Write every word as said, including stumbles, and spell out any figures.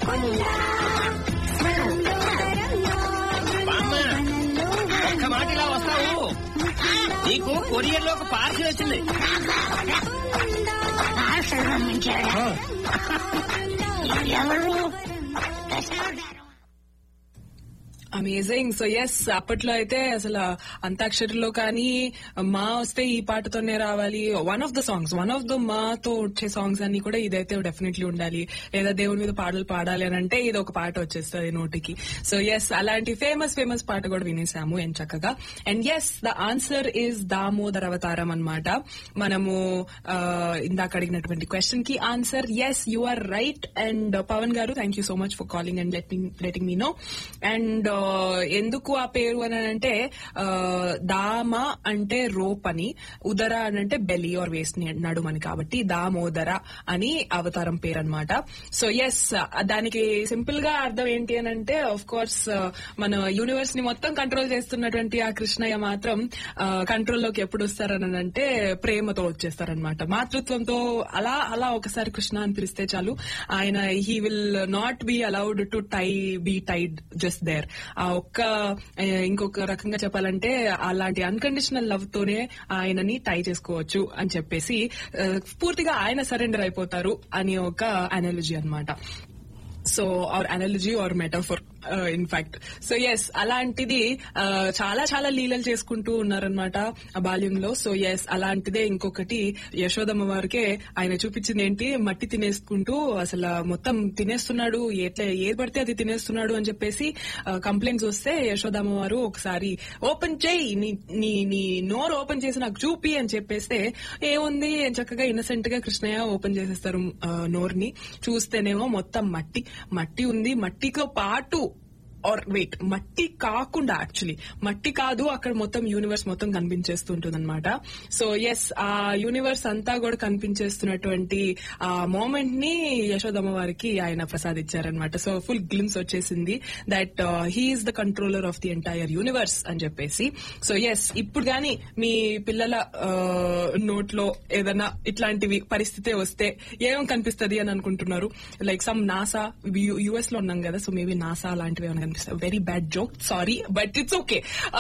ఒక్క మాట ఇలా వస్తావు, నీకు కొరియర్ లో ఒక పార్సిల్ వచ్చింది. ఎవరు అమేజింగ్. సో ఎస్, అప్పట్లో అయితే అసలు అంతాక్షరిలో కానీ మా వస్తే ఈ పాటతోనే రావాలి, one of the songs one of the మాతో వచ్చే సాంగ్స్ అన్ని కూడా ఇదైతే డెఫినెట్లీ ఉండాలి, లేదా దేవుని మీద పాటలు పాడాలి అని అంటే ఇది ఒక పాట వచ్చేస్తుంది నోటికి. సో ఎస్, అలాంటి ఫేమస్ ఫేమస్ పాట కూడా వినేసాము ఎంత చక్కగా. And yes, the answer is Damodara అవతారం అన్నమాట. మనము ఇందాక అడిగినటువంటి క్వశ్చన్ కి answer yes, you are right. And Pawan గారు, thank you so much for calling and letting me no. And ఎందుకు ఆ పేరు అని అంటే దామ అంటే రోప్ అని, ఉదర అని అంటే బెలి ఆర్ వేస్ట్ నడుమని, కాబట్టి దామోదర అని అవతారం పేరు అనమాట. సో ఎస్, దానికి సింపుల్ గా అర్థం ఏంటి అని అంటే, ఆఫ్ కోర్స్ మన యూనివర్స్ ని మొత్తం కంట్రోల్ చేస్తున్నటువంటి ఆ కృష్ణయ్య మాత్రం కంట్రోల్లోకి ఎప్పుడు వస్తారని అంటే ప్రేమతో వచ్చేస్తారనమాట, మాతృత్వంతో. అలా అలా ఒకసారి కృష్ణ అని పిలిస్తే చాలు, ఆయన he will not be allowed to tie be Tide just there. ఆ ఒక్క ఇంకొక రకంగా చెప్పాలంటే అలాంటి అన్కండిషనల్ లవ్ తోనే ఆయనని టై చేసుకోవచ్చు అని చెప్పేసి పూర్తిగా ఆయన సరెండర్ అయిపోతారు అని ఒక అనాలజీ అన్నమాట. So are analogy are metaphor in fact. So yes, అలాంటిది చాలా చాలా లీలలు చేసుకుంటూ ఉన్నారనమాట ఆ బాల్యంలో. సో ఎస్, అలాంటిదే ఇంకొకటి యశోదమ్మ వారికే ఆయన చూపించింది ఏంటి, మట్టి తినేసుకుంటూ అసలు మొత్తం తినేస్తున్నాడు, ఎట్లా ఏది పడితే అది తినేస్తున్నాడు అని చెప్పేసి కంప్లైంట్స్ వస్తే యశోదమ్మ వారు ఒకసారి ఓపెన్ చేయి, నీ నీ నోరు ఓపెన్ చేసి నాకు చూపి అని చెప్పేస్తే ఏముంది చక్కగా ఇన్నసెంట్ గా కృష్ణయ్య ఓపెన్ చేసేస్తారు నోరుని. చూస్తేనేమో మొత్తం మట్టి మట్టి ఉంది, మట్టితో పాటు ఆర్ వెయిట్ మట్టి కాకుండా యాక్చువల్లీ మట్టి కాదు, అక్కడ మొత్తం యూనివర్స్ మొత్తం కనిపించేస్తుంటుంది అనమాట. సో ఎస్, ఆ యూనివర్స్ అంతా కూడా కనిపించేస్తున్నటువంటి ఆ మూమెంట్ ని యశోదమ్మ వారికి ఆయన ప్రసాదించారనమాట. సో ఫుల్ గ్లిమ్స్ వచ్చేసింది that he's the controller of the entire universe అని చెప్పేసి. సో ఎస్, ఇప్పుడు గాని మీ పిల్లల నోట్లో ఏదైనా ఇట్లాంటివి పరిస్థితి వస్తే ఏమేమి కనిపిస్తుంది అని అనుకుంటున్నారు? లైక్ సమ్ నాసా, యుఎస్ లో ఉన్నాం కదా, సో మేబీ నాసా అలాంటివి ఏమైనా కనిపిస్తాయి. Very bad joke, sorry, but it's okay.